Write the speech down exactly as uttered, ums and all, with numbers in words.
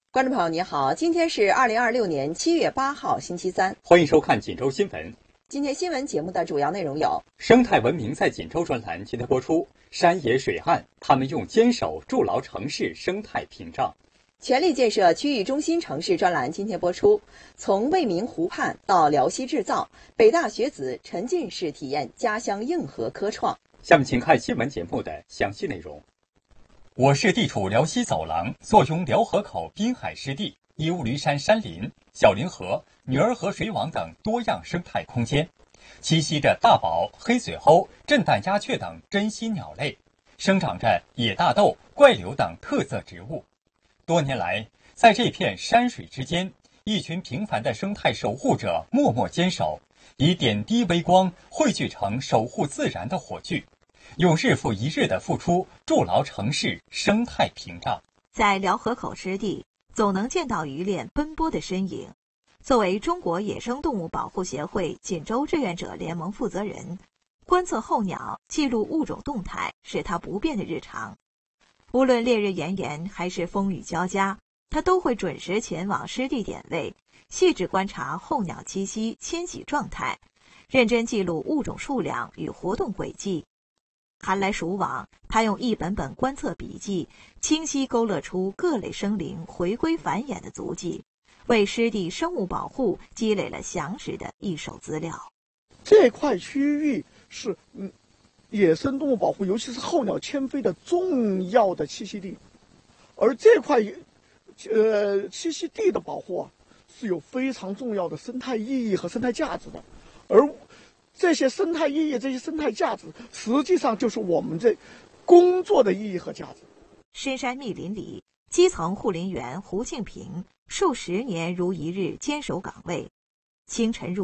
观众朋友你好，今天是二零二六年七月八号星期三， 欢迎收看锦州新闻。 今天新闻节目的主要内容有： 生态文明在锦州专栏今天播出，山野水岸，他们用坚守筑牢城市生态屏障； 全力建设区域中心城市专栏今天播出，从未名湖畔到辽西制造，北大学子沉浸式体验家乡硬核科创。 下面请看新闻节目的详细内容。我市地处辽西走廊，坐拥辽河口滨海湿地、义乌驴山山林、小凌河、女儿河水网等多样生态空间，栖息着大宝、黑嘴鸥、震旦鸦雀等珍稀鸟类，生长着野大豆、怪柳等特色植物。多年来，在这片山水之间，一群平凡的生态守护者默默坚守，以点滴微光汇聚成守护自然的火炬，用日复一日的付出筑牢城市生态屏障。 在辽河口湿地，总能见到渔猎奔波的身影。作为中国野生动物保护协会锦州志愿者联盟负责人，观测候鸟、记录物种动态是他不变的日常。无论烈日炎炎还是风雨交加，他都会准时前往湿地点位，细致观察候鸟栖息、迁徙状态，认真记录物种数量与活动轨迹。寒来暑往，他用一本本观测笔记，清晰勾勒出各类生灵回归繁衍的足迹，为湿地生物保护积累了详实的一手资料。 这块区域是嗯，野生动物保护，尤其是候鸟迁飞的重要的栖息地，而这块呃栖息地的保护啊，是有非常重要的生态意义和生态价值的，而这些生态意义、这些生态价值，实际上就是我们这工作的意义和价值。 深山密林里，基层护林员胡庆平数十年如一日坚守岗位，清晨入